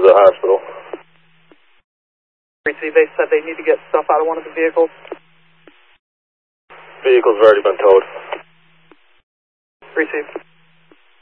the hospital. Receive, they said they need to get stuff out of one of the vehicles. Vehicle's already been towed. Receive.